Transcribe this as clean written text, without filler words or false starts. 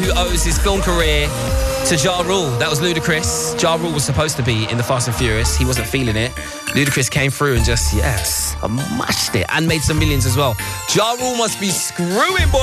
who owes his film career to Ja Rule. That was Ludacris. Ja Rule was supposed to be in the Fast and Furious. He wasn't feeling it. Ludacris came through and just, mashed it and made some millions as well. Ja Rule must be screwing, boy.